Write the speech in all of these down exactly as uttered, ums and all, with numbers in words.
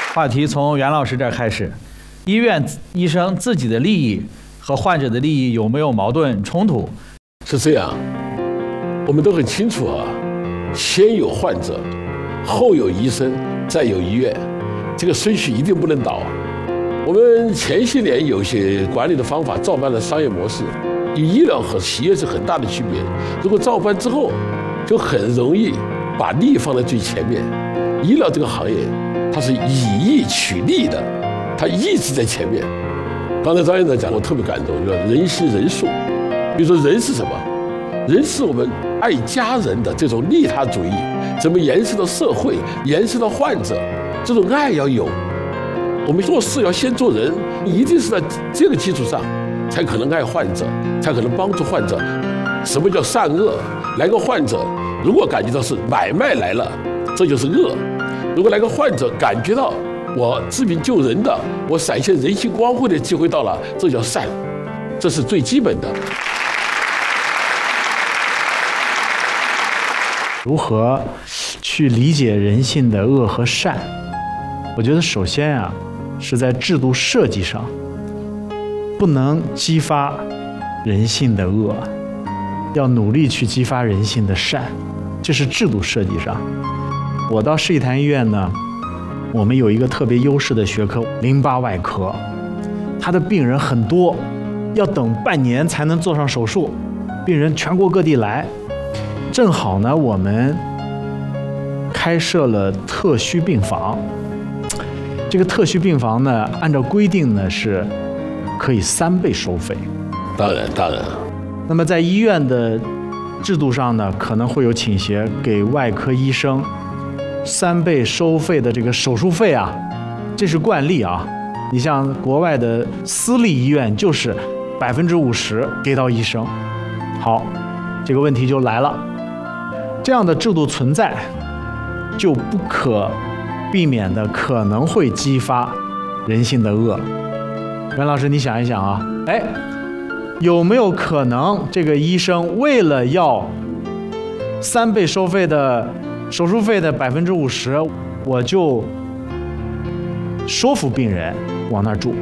话题从袁老师这儿开始，医院医生自己的利益和患者的利益有没有矛盾冲突？ 是这样，我们都很清楚啊，先有患者，后有医生，再有医院，这个顺序一定不能倒。我们前些年有些管理的方法照搬了商业模式，与医疗和企业是很大的区别。如果照搬之后，就很容易把利放在最前面。医疗这个行业，它是以义取利的，它义字在前面。刚才张院长讲，我特别感动，叫人心仁术。比如说，人是什么？人是我们爱家人的这种利他主义，怎么延伸到社会，延伸到患者，这种爱要有。我们做事要先做人，一定是在这个基础上，才可能爱患者，才可能帮助患者。什么叫善恶？来个患者，如果感觉到是买卖来了，这就是恶；如果来个患者感觉到我治病救人的，我闪现人性光辉的机会到了，这叫善。这是最基本的。 如何去理解人性的恶和善？我觉得首先啊，是在制度设计上，不能激发人性的恶，要努力去激发人性的善，这是制度设计上。我到世纪坛医院呢，我们有一个特别优势的学科——淋巴外科，他的病人很多，要等半年才能做上手术，病人全国各地来。正好呢，我们开设了特需病房。这个特需病房呢，按照规定呢是可以三倍收费。 当然，当然。 那么在医院的制度上呢，可能会有倾斜，给外科医生三倍收费的这个手术费啊，这是惯例啊。你像国外的私立医院，就是百分之五十给到医生。好，这个问题就来了，这样的制度存在，就不可避免的可能会激发人性的恶。袁老师，你想一想啊，哎，有没有可能这个医生为了要三倍收费的手术费的百分之五十，我就说服病人往那儿住？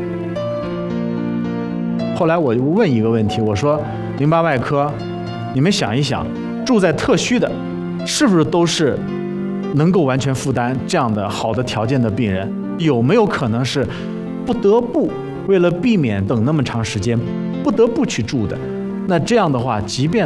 后来我就问一个问题，我说淋巴外科，你们想一想，住在特需的，是不是都是能够完全负担这样的好的条件的病人？有没有可能是不得不为了避免等那么长时间，不得不去住的？那这样的话，即便